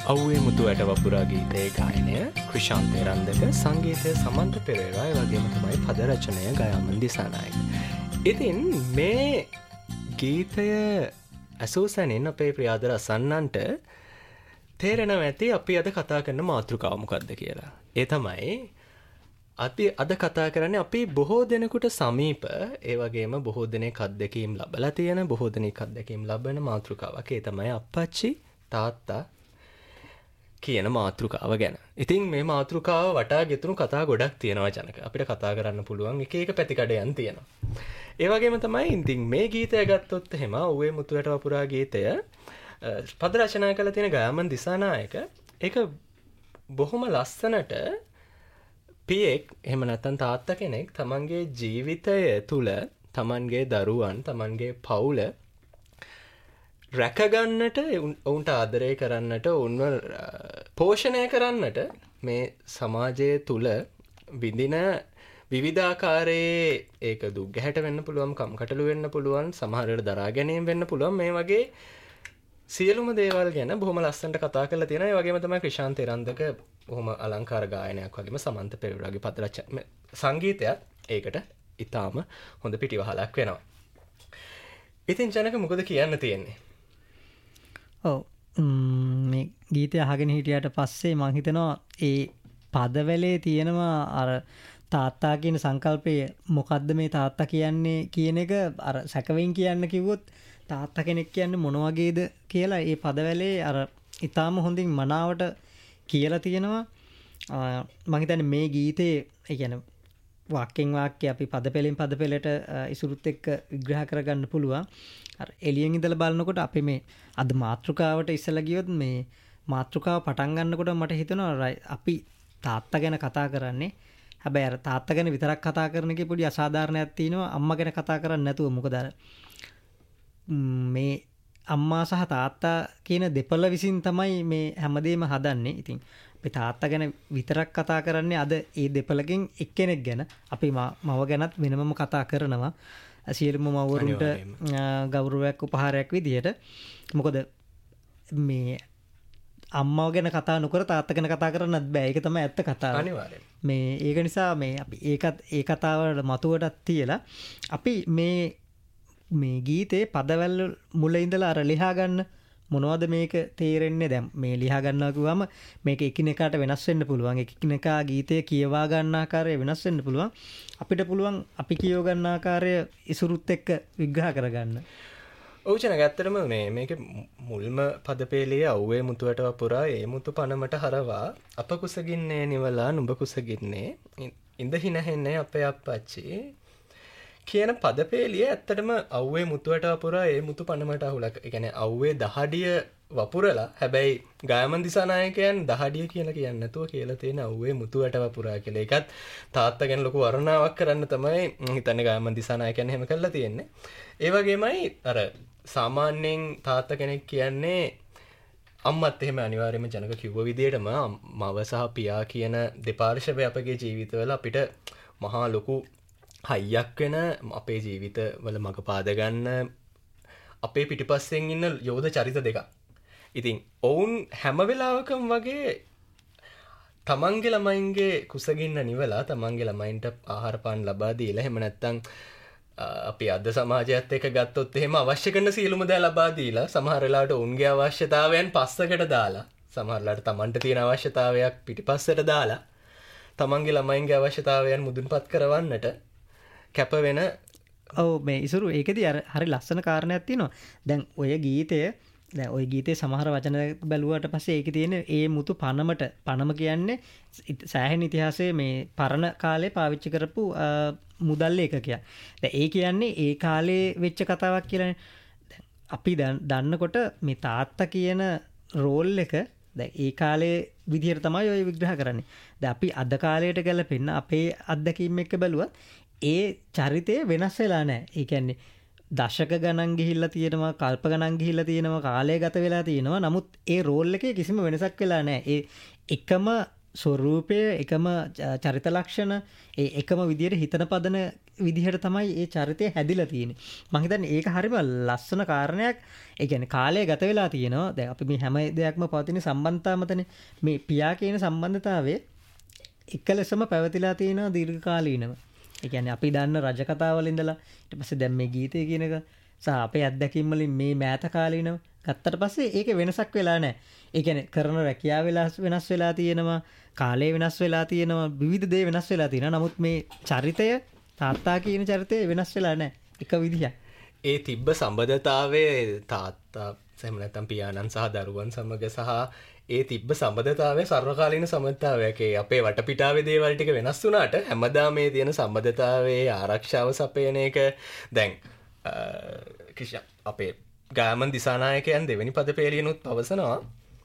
අව්වේ මුතු ඇට වපුරා ගීතයේ ගායනය ක්‍රිෂාන්තේ රන්දක, සංගීතය සමන්ත පෙරේරා, ඒ වගේම තමයි පද රචනය ගයාමන් දිසානායක. ඉතින් මේ ගීතය ඇසූසැනින් අපේ ප්‍රියාදර අසන්නන්ට තේරෙනවා ඇති අපි අද කතා කරන මාතෘකාව මොකක්ද කියලා. ඒ තමයි අපි අද කතා කරන්නේ අපි බොහෝ දෙනෙකුට සමීප, ඒ වගේම බොහෝ දෙනෙක් අත්දැකීම් ලබලා තියෙන, බොහෝ දෙනෙක් අත්දැකීම් ලබන මාතෘකාවක්. ඒ තමයි අප්පච්චි තාත්තා කියන මාතෘකාව ගැන. ඉතින් මේ මාතෘකාව වටා ගෙතුණු කතා ගොඩක් තියෙනවා ජනක. අපිට කතා කරන්න පුළුවන් එක එක පැතිකඩයන් තියෙනවා. ඒ වගේම තමයි ඉතින් මේ ගීතය ගත්තොත් එහෙම අව්වේ මුතු ඇට වපුරා ගීතය පද රචනා කළ තියෙන ගයාමන් දිසානායක. ඒක බොහොම ලස්සනට පියෙක් එහෙම නැත්නම් තාත්තා කෙනෙක් තමන්ගේ ජීවිතය තුළ තමන්ගේ දරුවන්, තමන්ගේ පවුල රැකගන්නට, ඔවුන්ට ආදරය කරන්නට, ඔවුන්ව පෝෂණය කරන්නට මේ සමාජය තුළ විඳින විවිධාකාරයේ ඒක දුක් ගැහැට වෙන්න පුළුවන්, කම්කටොළු වෙන්න පුළුවන්, සමහරවිට දරා ගැනීම වෙන්න පුළුවන්, මේ වගේ සියලුම දේවල් ගැන බොහොම ලස්සනට කතා කරලා තියෙනවා. ඒ වගේම තමයි ක්‍රිෂාන්තේ රන්දක බොහොම අලංකාර ගායනයක් වගේම සමන්ත පෙරේරාගේ පද රචන සංගීතයත් ඒකට ඉතාම හොඳ පිටිවහලක් වෙනවා. ඉතින් ජනක මොකද කියන්න තියෙන්නේ? ඔව්, මේ ගීතය අහගෙන හිටියට පස්සේ මම හිතනවා ඒ පදවලේ තියෙනවා අර තාත්තා කියන සංකල්පය. මොකද්ද මේ තාත්තා කියන්නේ කියන එක අර සැකවෙන් කියන්න කිව්වොත් තාත්තා කෙනෙක් කියන්නේ මොන වගේද කියලා ඒ පදවලේ අර ඊටාම හොඳින් මනාවට කියලා තියෙනවා. මම හිතන්නේ මේ ගීතේ ඒ කියන්නේ වාක්‍යෙන් වාක්‍ය අපි පදපෙළෙන් පදපෙළට ඉසුරුත් එක්ක විග්‍රහ කරගන්න පුළුවන්. අර එළියෙන් ඉඳලා බලනකොට අපි මේ අද මාතෘකාවට ඉස්සලා ගියොත් මේ මාතෘකාව පටන් ගන්නකොට මට හිතෙනවා අපි තාත්තා ගැන කතා කරන්නේ. හැබැයි අර තාත්තා ගැන විතරක් කතා කරන එකේ පොඩි අසාධාරණයක් තියෙනවා. අම්මා ගැන කතා කරන්නේ නැතුව. මොකද අර මේ අම්මා සහ තාත්තා කියන දෙපළ විසින් තමයි මේ හැමදේම හදන්නේ. ඉතින් අපි තාත්තා ගැන විතරක් කතා කරන්නේ අද ඒ දෙපළකින් එක්කෙනෙක් ගැන. අපි මව ගැනත් වෙනමම කතා කරනවා. සියලුම මව්වරුන්ට ගෞරවයක් උපහාරයක් විදියට. මොකද මේ අම්මව ගැන කතා නොකර තාත්තා ගැන කතා කරන්නත් බෑ. ඒක තමයි ඇත්ත කතාව. අනිවාර්යයෙන්. මේ ඒක නිසා මේ අපි ඒ කතාවට මතුවටත් තියලා අපි මේ ගීතේ පදවල මුල ඉඳලා අර ලියා ගන්න මොනවද මේක තේරෙන්නේ. දැන් මේ ලියා ගන්නවා කිව්වම මේක එකිනෙකාට වෙනස් වෙන්න පුළුවන්. එකිනෙකා ගීතය කියවා ගන්න ආකාරය වෙනස් වෙන්න පුළුවන්. අපිට පුළුවන් අපි කියව ගන්න ආකාරය ඉසුරුත් එක්ක විග්‍රහ කරගන්න. ඔව් ජනක, ඇත්තටම මේක මුල්ම පදපේලියේ අව්වේ මුතු ඇට වපුරා ඒ මුතු පනමට හරවා අප කුසගින්නේ නිවලා නුඹ කුසගින්නේ ඉඳ හිනහෙන්නේ අපේ අප්පච්චි කියන පදපේලිය ඇත්තටම අව්වේ මුතු ඇට වපුරා ඒ මුතු පනමට අහුලා. ඒ කියන්නේ අව්වේ දහඩිය වපුරලා, හැබැයි ගයාමන් දිසානායකයන් දහඩිය කියලා කියන්නේ නැතුව කියලා තියෙන අව්වේ මුතු ඇට වපුරා කියලා. ඒකත් තාත්තා ගැන ලොකු වර්ණනාවක් කරන්න තමයි හිතන්නේ ගයාමන් දිසානායකයන් එහෙම කරලා තියෙන්නේ. ඒ වගේමයි අර සාමාන්‍යයෙන් තාත්තා කෙනෙක් කියන්නේ අම්මත් එහෙම අනිවාර්යයෙන්ම ජනක කිව්ව විදිහටම මව සහ පියා කියන දෙපාර්ශ්වය අපගේ ජීවිතවල අපිට මහා ලොකු හයියක් වෙන, අපේ ජීවිතවල මඟ පාද ගන්න අපේ පිටිපස්සෙන් ඉන්න යෝධ චරිත දෙකක්. ඉතින් ඔවුන් හැම වෙලාවකම වගේ තමන්ගේ ළමයින්ගේ කුසගින්න නිවලා තමන්ගේ ළමයින්ට ආහාර පාන ලබා දීලා, එහෙම නැත්නම් අපි අද සමාජයත් එක්ක ගත්තොත් එහෙම අවශ්‍ය කරන සියලුම දේ ලබා දීලා, සමහර වෙලාවට ඔවුන්ගේ අවශ්‍යතාවයන් පස්සකට දාලා, සමහර වෙලාවට තමන්ට තියෙන අවශ්‍යතාවයක් පිටිපස්සට දාලා තමන්ගේ ළමයින්ගේ අවශ්‍යතාවයන් මුදුන්පත් කරවන්නට කැප වෙන. ඔව්, මේ ඉසුරු ඒකෙදි අර හරි ලස්සන කාරණයක් තියෙනවා. දැන් ඔය ගීතේ සමහර වචන බැලුවට පස්සේ ඒකේ තියෙන ඒ මුතු පනම කියන්නේ සෑහෙන ඉතිහාසයේ මේ පරණ කාලේ පාවිච්චි කරපු මුදල් ඒකකයක්. දැන් ඒ කියන්නේ ඒ කාලේ වෙච්ච කතාවක් කියලානේ. අපි දන්නකොට මේ තාත්තා කියන රෝල් එක දැන් ඒ කාලේ විදිහට තමයි ඔය විග්‍රහ කරන්නේ. දැන් අපි අද කාලයට ගැලපෙන්න අපේ අත්දැකීම් එක්ක බැලුවත් ඒ චරිතය වෙනස් වෙලා නැහැ. ඒ කියන්නේ දශක ගණන් ගිහිල්ලා තියෙනවා, කල්ප ගණන් ගිහිල්ලා තියෙනවා, කාලය ගත වෙලා තියෙනවා. නමුත් ඒ රෝල් එකේ කිසිම වෙනසක් වෙලා නැහැ. ඒ එකම ස්වරූපය, එකම චරිත ලක්ෂණ, ඒ එකම විදියට හිතන පදන විදිහට තමයි ඒ චරිතය හැදිලා තියෙන්නේ. මම හිතන්නේ ඒක හරිම ලස්සන කාරණයක්. ඒ කියන්නේ කාලය ගත වෙලා තියෙනවා. දැන් අපි මේ හැම දෙයක්ම පවතින සම්බන්ධතාව මතනේ. මේ පියා කියන සම්බන්ධතාවයේ එක ලෙසම පැවතිලා තියෙනවා දීර්ඝකාලීනව. ඒ කියන්නේ අපි දන්න රජ කතාවල ඉඳලා ඊට පස්සේ දැන් මේ ගීතය කියන එක සහ අපේ අත්දැකීම් වලින් මේ මෑත කාලීනව ගත්තට පස්සේ ඒකේ වෙනසක් වෙලා නැහැ. ඒ කියන්නේ කරන රැකියාව වෙනස් වෙලා තියෙනවා, කාලය වෙනස් වෙලා තියෙනවා, විවිධ දේ වෙනස් වෙලා තියෙනවා. නමුත් මේ චරිතය තාත්තා කියන චරිතය වෙනස් වෙලා නැහැ. එක විදිහක්. ඒ තිබ්බ සම්බන්ධතාවයේ තාත්තා එහෙම නැත්නම් පියාණන් සහ දරුවන් සමග සහ ඒ තිබ්බ සම්බන්ධතාවය සර්වකාලීන සම්බන්ධතාවයක්. ඒ අපේ වටපිටාවේ දේවල් ටික වෙනස් වුණාට හැමදාම මේ තියෙන සම්බන්ධතාවයේ ආරක්ෂාව සපයන එක දැන් අපේ ගාමන් දිසානායකයන් දෙවෙනි පදපේලියනුත් පවසනවා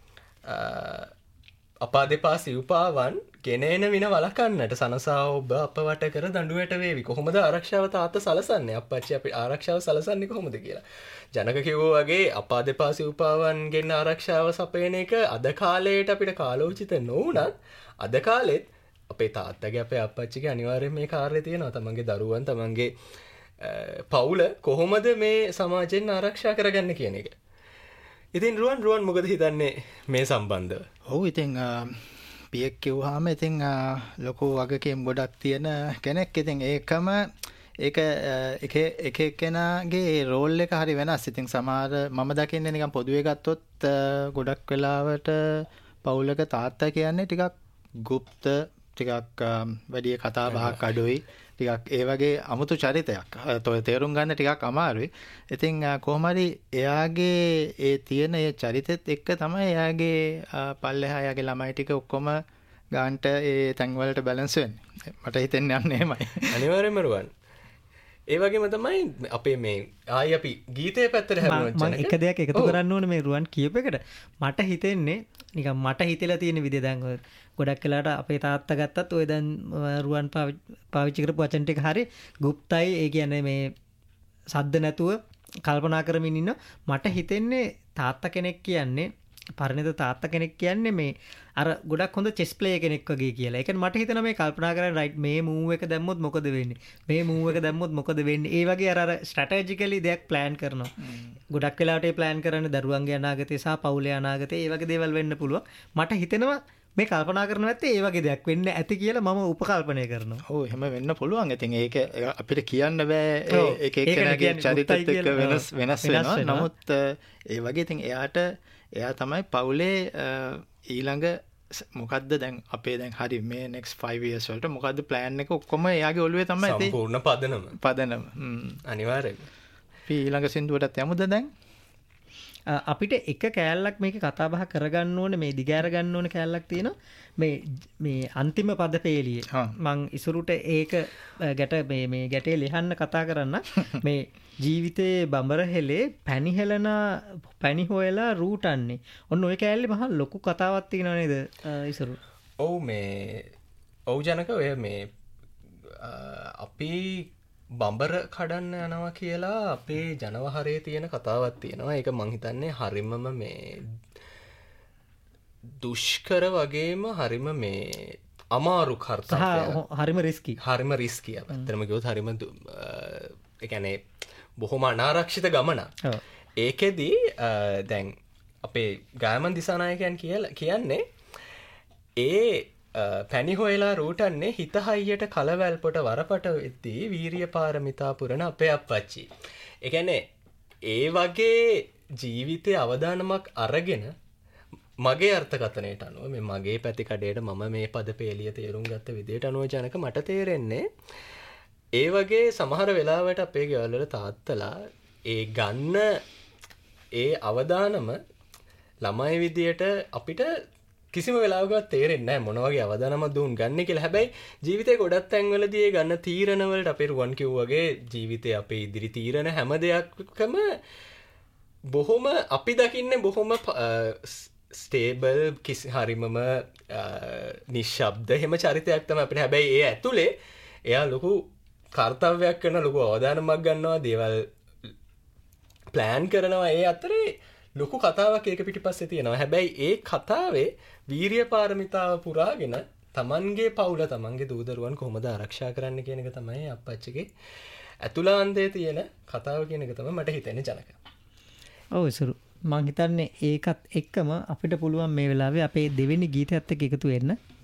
අපා දෙපා සිව්පාවන් ගෙනෙන වින වළකන්නට සනසා ඔබ අප වට කර දඬුවට වේවි. කොහොමද ආරක්ෂාව තාත්තා සලසන්නේ? අප්පච්චි අපි ආරක්ෂාව සලසන්නේ කොහොමද කියලා. ජනක කිව්වා වගේ අපා දෙපා සිව්පාවන්ගෙන් ආරක්ෂාව සපයන එක අද කාලේට අපිට කාලෝචිත නොවුණත් අද කාලෙත් අපේ තාත්තගේ අපේ අප්පච්චිගේ අනිවාර්යයෙන් මේ කාර්යය තියෙනවා. තමන්ගේ දරුවන් තමන්ගේ පවුල කොහොමද මේ සමාජයෙන් ආරක්ෂා කරගන්න කියන එක. ඉතින් රුවන් මොකද හිතන්නේ මේ සම්බන්ධව? ඔව් ඉතින් පියෙක් කිව්වහම ඉතින් ලොකු වගකීම් ගොඩක් තියෙන කෙනෙක්. ඉතින් ඒකම ඒක එක එක්කෙනාගේ රෝල් එක හරි වෙනස්. ඉතින් සමහර මම දකින්නේ නිකන් පොදුවේ ගත්තොත් ගොඩක් වෙලාවට පවුලක තාත්තා කියන්නේ ටිකක් গুপ্ত, ටිකක් වැඩි කතා බහක් අඩුයි, ටිකක් ඒ වගේ අමුතු චරිතයක්. තේරුම් ගන්න ටිකක් අමාරුයි. ඉතින් කොහොම හරි එයාගේ ඒ තියෙන ඒ චරිතෙත් එක්ක තමයි එයාගේ පල්ලෙහා එයාගේ ළමයි ටික ඔක්කොම ගාන්ට ඒ තැන් වලට බැලන්ස් වෙන්නේ. මට හිතෙන්නේ යන්නේ එහෙමයි. අනිවාර්යයෙන්ම රුවන්. ඒ වගේම තමයි අපේ මේ ආයි අපි ගීතයේ පැත්තට හැරෙනවා. මම එක දෙයක් එකතු කරන්න ඕනේ මේ රුවන් කියප එකට. මට හිතෙන්නේ නිකන් මට හිතලා තියෙන විදිය දැන් ගොඩක් වෙලාට අපේ තාත්තා ගත්තත් ඔය දැන් රුවන් පාවිච්චි කරපු වචන ටික හරි গুপ্তයි. ඒ කියන්නේ මේ සද්ද නැතුව කල්පනා කරමින් ඉන්න. මට හිතෙන්නේ තාත්තා කෙනෙක් කියන්නේ පරිණත තාත්තා කෙනෙක් කියන්නේ මේ අර ගොඩක් හොඳ චෙස් ප්ලේයර් කෙනෙක් වගේ කියලා. ඒ කියන්නේ මට හිතෙනවා මේ කල්පනා කරලා රයිට් මේ මූව් එක දැම්මොත් මොකද වෙන්නේ? මේ මූව් එක දැම්මොත් මොකද වෙන්නේ? ඒ වගේ අර ස්ට්‍රැටජිකලි දෙයක් ප්ලෑන් කරනවා. ගොඩක් වෙලාවට ඒ ප්ලෑන් කරන්නේ දරුවන්ගේ අනාගතය සහ පවුලේ අනාගතය ඒ වගේ දේවල් වෙන්න පුළුවන්. මට හිතෙනවා මේ කල්පනා කරන නැත්තේ ඒ වගේ දෙයක් වෙන්න ඇති කියලා මම උපකල්පනය කරනවා. ඔව් එහෙම වෙන්න පුළුවන්. ඉතින් ඒක අපිට කියන්න බෑ. ඒක එක්කෙනාගේ චරිතත් එක්ක වෙනස් වෙනවා. නමුත් ඒ වගේ ඉතින් එයා තමයි පවුලේ ඊළඟ මොකද්ද දැන් අපේ දැන් හරි මේ next 5 years වලට මොකද්ද plan එක ඔක්කොම එයාගේ ඔළුවේ තමයි සම්පූර්ණ පදනම. අනිවාර්යයෙන්. අපි ඊළඟ සින්දුවටත් යමුද දැන්? අපිට එක කෑල්ලක් මේක කතා බහ කරගන්න ඕනේ, මේ දිගෑර ගන්න ඕනේ කෑල්ලක් තියෙනවා මේ අන්තිම පදපේලිය. මං ඉසුරුට ඒක මේ ගැටේ ලියන්න කතා කරන්න. මේ ජීවිතයේ බඹර හෙලේ පැණි හොයලා රූටන්නේ. ඔන්න ඔය කෑල්ලේ මහා ලොකු කතාවක් තියෙනව නේද ඉසුරු? ඔව් ජනක ඔය මේ අපි බඹර කඩන්න යනවා කියලා අපේ ජනවහරේ තියෙන කතාවක් තියෙනවා. ඒක මං හිතන්නේ හරිමම මේ දුෂ්කර වගේම හරිම මේ අමාරු කර්තව්‍යයක්. හරිම රිස්කි. හරිම රිස්කි. ඇත්තටම කිව්වොත් හරිම ඒ කියන්නේ බොහොම අනාරක්ෂිත ගමනක්. ඒකෙදි දැන් අපේ ගාමන් දිසානායකයන් කියන්නේ පැණි හොයලා රූටන්නේ හිත හයියට කලවැල්පොට වරපට වෙද්දී වීරිය පාරමිතා පුරන අපේ අප්පච්චි. ඒ කියන්නේ ඒ වගේ ජීවිතයේ අවදානමක් අරගෙන මගේ අර්ථකථනයට අනුව මේ මගේ පැතිකඩේට මම මේ පදපේලිය තේරුම් ගත්ත විදිහට අනුව ජනක මට තේරෙන්නේ ඒ වගේ සමහර වෙලාවට අපේ ගෙවල් වල තාත්තලා ඒ ගන්න ඒ අවදානම ළමයි විදියට අපිට කිසිම වෙලාවකවත් තේරෙන්නේ නැහැ මොන වගේ අවදානමක්ද උන් ගන්න කියලා. හැබැයි ජීවිතේ ගොඩක් තැන්වලදී ඒ ගන්න තීරණ වලට අපේ රුවන් කිව්වා වගේ ජීවිතේ අපේ ඉදිරි තීරණ හැම දෙයක්ම බොහොම අපි දකින්නේ බොහොම ස්ටේබල් හරිමම නිශ්ශබ්ද එහෙම චරිතයක් තමයි අපිට. හැබැයි ඒ ඇතුලේ එයා ලොකු කර්තව්‍යයක් කරන ලොකු අවදානමක් ගන්නවා, දේවල් ප්ලෑන් කරනවා. ඒ අතරේ ලොකු කතාවක් ඒක පිටිපස්සේ තියෙනවා. හැබැයි ඒ කතාවේ වීරිය පාරමිතාව පුරාගෙන තමන්ගේ පවුල තමන්ගේ දූදරුවන් කොහොමද ආරක්ෂා කරන්න කියන එක තමයි අප්පච්චිගේ ඇතුළාන්තයේ තියෙන කතාව කියන එක තමයි මට හිතෙන්නේ ජනක. ඔව් ඉසුරු මං හිතන්නේ ඒකත් එක්කම අපිට පුළුවන් මේ වෙලාවේ අපේ දෙවෙනි ගීතයත් එක්ක එකතු වෙන්න.